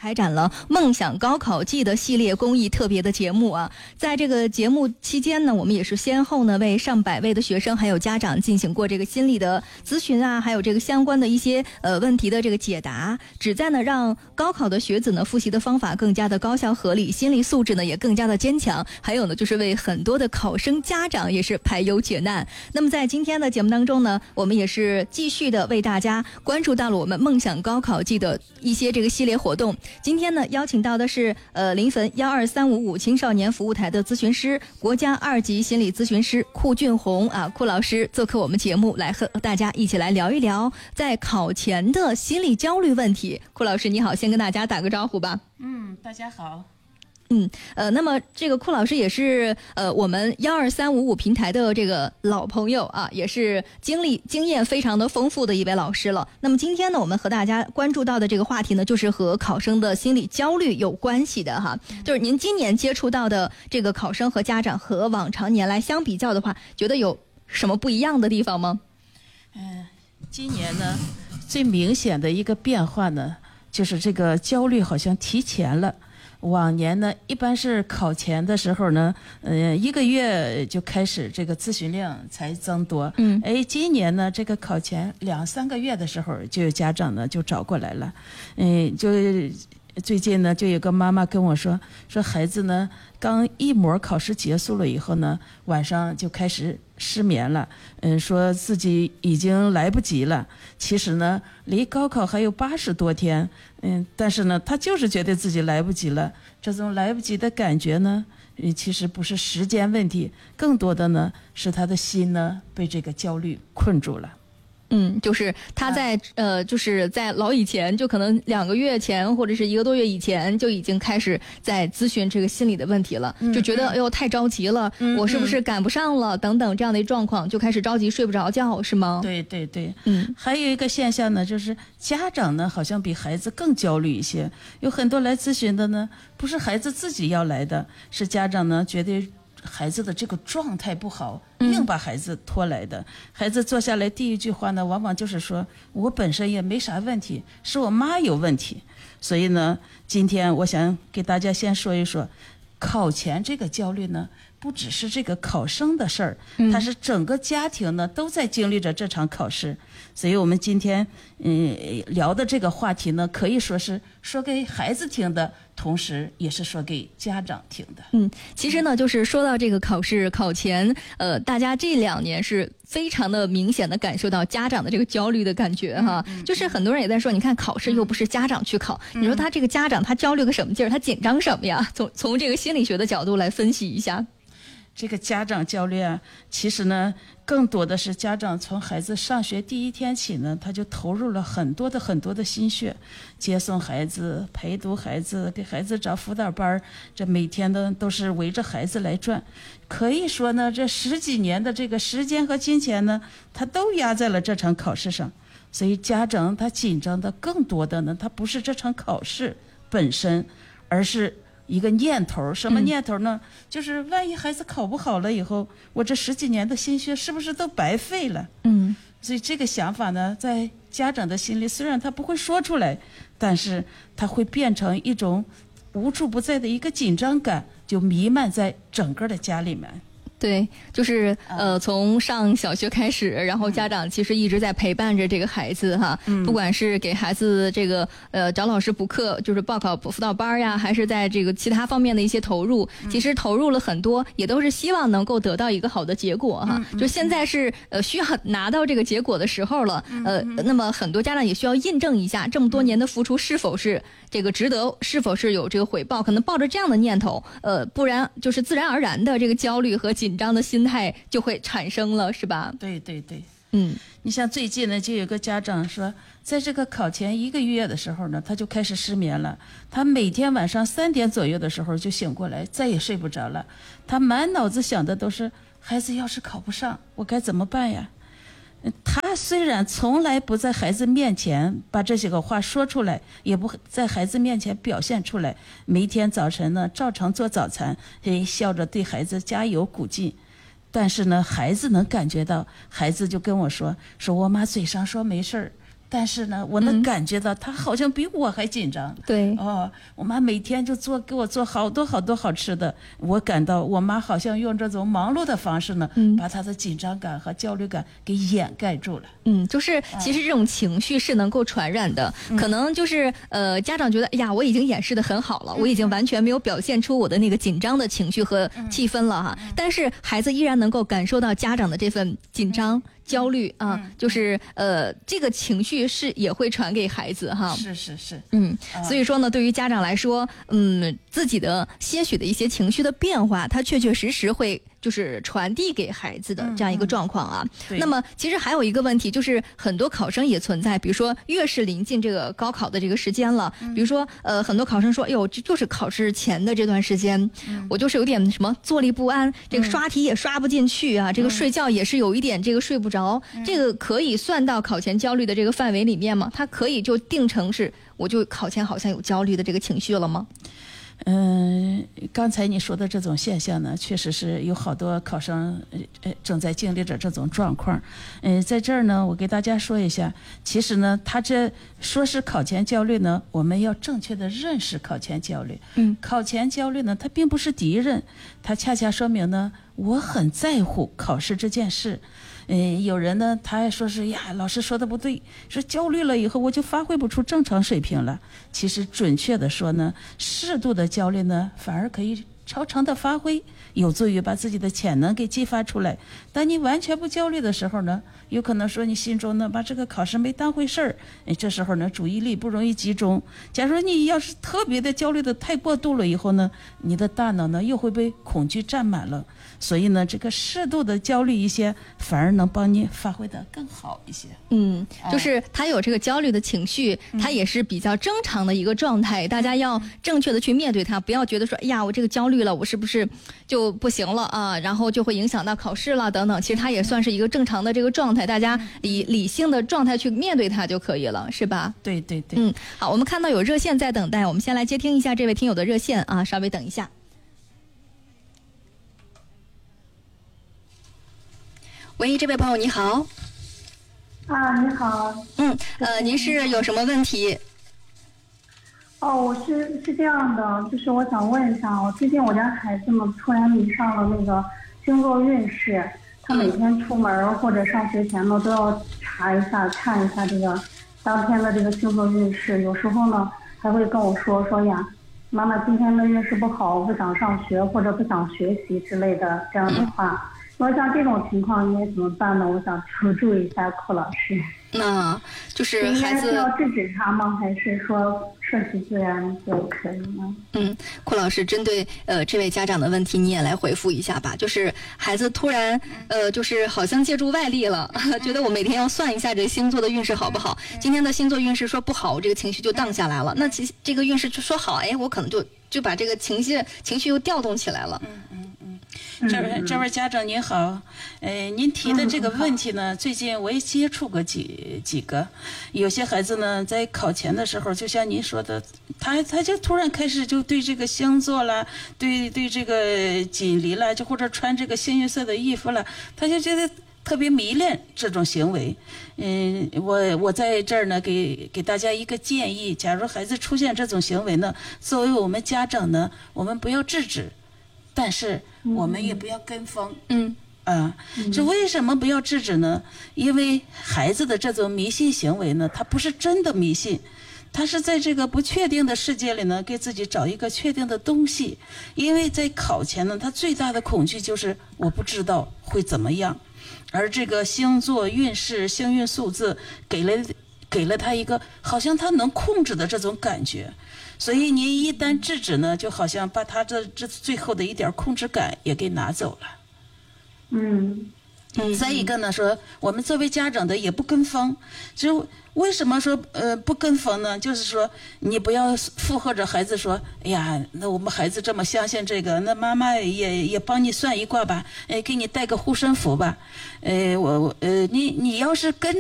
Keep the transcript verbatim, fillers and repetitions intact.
开展了梦想高考季的系列公益特别的节目啊。在这个节目期间呢，我们也是先后呢为上百位的学生还有家长进行过这个心理的咨询啊，还有这个相关的一些呃问题的这个解答，旨在呢让高考的学子呢复习的方法更加的高效合理，心理素质呢也更加的坚强，还有呢就是为很多的考生家长也是排忧解难。那么在今天的节目当中呢，我们也是继续的为大家关注到了我们梦想高考季的一些这个系列活动。今天呢邀请到的是呃临汾幺二三五五青少年服务台的咨询师，国家二级心理咨询师库俊红啊，库老师做客我们节目，来和大家一起来聊一聊在考前的心理焦虑问题。库老师你好，先跟大家打个招呼吧。 嗯，大家好。 嗯，呃，那么这个库老师也是呃我们幺二三五五平台的这个老朋友啊，也是经历经验非常的丰富的一位老师了。那么今天呢，我们和大家关注到的这个话题呢，就是和考生的心理焦虑有关系的哈。就是您今年接触到的这个考生和家长和往常年来相比较的话，觉得有什么不一样的地方吗？ 嗯、呃，今年呢，最明显的一个变化呢，就是这个焦虑好像提前了。往年呢，一般是考前的时候呢，嗯、呃，一个月就开始这个咨询量才增多。嗯，哎，今年呢，这个考前两三个月的时候，就有家长呢就找过来了，嗯，就最近呢，就有个妈妈跟我说，说孩子呢刚一模考试结束了以后呢，晚上就开始失眠了，嗯，说自己已经来不及了。其实呢，离高考还有八十多天，嗯，但是呢，他就是觉得自己来不及了。这种来不及的感觉呢，嗯，其实不是时间问题，更多的呢是他的心呢被这个焦虑困住了。 嗯，就是他在、啊、呃，就是在老以前，就可能两个月前或者是一个多月以前就已经开始在咨询这个心理的问题了，嗯、就觉得哎呦太着急了、嗯，我是不是赶不上了、嗯、等等这样的状况，就开始着急睡不着觉，是吗？ 对对对，嗯，还有一个现象呢，就是家长呢好像比孩子更焦虑一些，有很多来咨询的呢，不是孩子自己要来的，是家长呢觉得孩子的这个状态不好，硬把孩子拖来的、嗯、孩子坐下来第一句话呢，往往就是说我本身也没啥问题，是我妈有问题。所以呢，今天我想给大家先说一说考前这个焦虑呢，不只是这个考生的事儿，它是整个家庭呢都在经历着这场考试。所以我们今天嗯聊的这个话题呢，可以说是说给孩子听的，同时也是说给家长听的。 嗯，其实呢，就是说到这个考试考前，呃，大家这两年是非常的明显的感受到家长的这个焦虑的感觉哈。嗯嗯、就是很多人也在说，你看考试又不是家长去考，嗯、你说他这个家长他焦虑个什么劲儿，他紧张什么呀？从从这个心理学的角度来分析一下。 这个家长焦虑啊，其实呢，更多的是家长从孩子上学第一天起呢，他就投入了很多的很多的心血，接送孩子、陪读孩子、给孩子找辅导班，这每天呢都是围着孩子来转。可以说呢，这十几年的这个时间和金钱呢，他都压在了这场考试上。所以家长他紧张的更多的呢，他不是这场考试本身，而是一个念头。什么念头呢、嗯、就是万一孩子考不好了以后，我这十几年的心血是不是都白费了？嗯，所以这个想法呢，在家长的心里，虽然他不会说出来，但是他会变成一种无处不在的一个紧张感，就弥漫在整个的家里面。 对，就是呃，从上小学开始，然后家长其实一直在陪伴着这个孩子哈，嗯、不管是给孩子这个呃找老师补课，就是报考辅导班呀，还是在这个其他方面的一些投入，其实投入了很多，也都是希望能够得到一个好的结果哈。嗯、就现在是呃需要拿到这个结果的时候了，呃，那么很多家长也需要印证一下这么多年的付出是否是这个值得，是否是有这个回报，可能抱着这样的念头，呃，不然就是自然而然的这个焦虑和紧张的心态就会产生了，是吧？ 对对对， 嗯， 你像最近呢，就有个家长说，在这个考前一个月的时候呢，他就开始失眠了。他每天晚上三点左右的时候就醒过来，再也睡不着了。他满脑子想的都是孩子要是考不上，我该怎么办呀？他虽然从来不在孩子面前把这些个话说出来，也不在孩子面前表现出来，每天早晨呢照常做早餐，笑着对孩子加油鼓劲。但是呢，孩子能感觉到，孩子就跟我说，说我妈嘴上说没事儿， 但是呢，我能感觉到他好像比我还紧张。 嗯、对， 哦，我妈每天就做给我做好多好多好吃的，我感到我妈好像用这种忙碌的方式呢，嗯、把她的紧张感和焦虑感给掩盖住了。 嗯，就是其实这种情绪是能够传染的，嗯、可能就是呃，家长觉得，哎呀，我已经掩饰得很好了，嗯、我已经完全没有表现出我的那个紧张的情绪和气氛了哈，嗯、但是孩子依然能够感受到家长的这份紧张。嗯焦虑啊，嗯、就是呃，这个情绪是也会传给孩子哈。 是是是， 嗯，所以说呢，对于家长来说，嗯，自己的些许的一些情绪的变化，它确确实实会就是传递给孩子的这样一个状况啊。嗯嗯、那么，其实还有一个问题，就是很多考生也存在，比如说越是临近这个高考的这个时间了，嗯、比如说呃，很多考生说，哎呦，这就是考试前的这段时间，嗯、我就是有点什么坐立不安，这个刷题也刷不进去啊，嗯、这个睡觉也是有一点这个睡不着。嗯、这个可以算到考前焦虑的这个范围里面吗？它可以就定成是我就考前好像有焦虑的这个情绪了吗？ 嗯，刚才你说的这种现象呢，确实是有好多考生呃正在经历着这种状况。嗯，在这儿呢，我给大家说一下，其实呢，他这说是考前焦虑呢，我们要正确的认识考前焦虑。嗯，考前焦虑呢，它并不是敌人，它恰恰说明呢，我很在乎考试这件事。嗯，有人呢，他还说是呀，老师说的不对，说焦虑了以后我就发挥不出正常水平了。其实准确的说呢，适度的焦虑呢，反而可以超常的发挥，有助于把自己的潜能给激发出来。当你完全不焦虑的时候呢，有可能说你心中呢把这个考试没当回事儿，哎，这时候呢注意力不容易集中。假如你要是特别的焦虑的太过度了以后呢，你的大脑呢又会被恐惧占满了。所以呢，这个适度的焦虑一些，反而能帮你发挥得更好一些。 嗯，就是他有这个焦虑的情绪，嗯、他也是比较正常的一个状态。大家要正确的去面对它，不要觉得说，哎呀，我这个焦虑了，我是不是就不行了啊？然后就会影响到考试了等等。其实它也算是一个正常的这个状态，大家以理性的状态去面对它就可以了，是吧？ 对对对。 嗯，好，我们看到有热线在等待，我们先来接听一下这位听友的热线啊，稍微等一下。喂，这位朋友你好。 啊，你好。 嗯，呃，您是有什么问题？ 哦，我是是这样的，就是我想问一下，我最近我家孩子们突然迷上了那个星座运势，他每天出门或者上学前呢都要查一下看一下这个当天的这个星座运势，有时候呢还会跟我说说呀，妈妈今天的运势不好，我不想上学或者不想学习之类的这样的话。那像这种情况应该怎么办呢？我想求助一下寇老师。 那就是孩子应该是要制止他吗？还是说顺其自然就可以呢？ 嗯，寇老师针对呃这位家长的问题，你也来回复一下吧。就是孩子突然呃，就是好像借助外力了，觉得我每天要算一下这星座的运势好不好？今天的星座运势说不好，我这个情绪就荡下来了。那其实这个运势就说好，哎，我可能就就把这个情绪情绪又调动起来了。 嗯嗯嗯。这位这位家长您好，呃，您提的这个问题呢，最近我也接触过几几个，有些孩子呢，在考前的时候，就像您说的，他他就突然开始就对这个星座啦，对对这个锦鲤啦，就或者穿这个幸运色的衣服啦，他就觉得特别迷恋这种行为。嗯，我我在这儿呢，给给大家一个建议，假如孩子出现这种行为呢，作为我们家长呢，我们不要制止。但是我们也不要跟风，嗯，啊，这为什么不要制止呢？因为孩子的这种迷信行为呢，他不是真的迷信，他是在这个不确定的世界里呢，给自己找一个确定的东西。因为在考前呢，他最大的恐惧就是我不知道会怎么样，而这个星座运势、幸运数字给了给了他一个好像他能控制的这种感觉。所以您一旦制止呢，就好像把他这这最后的一点控制感也给拿走了。 嗯嗯。再一个呢，说我们作为家长的也不跟风，就为什么说呃不跟风呢？就是说你不要附和着孩子说，哎呀，那我们孩子这么相信这个，那妈妈也也帮你算一卦吧，哎，给你带个护身符吧，呃，我我呃你你要是跟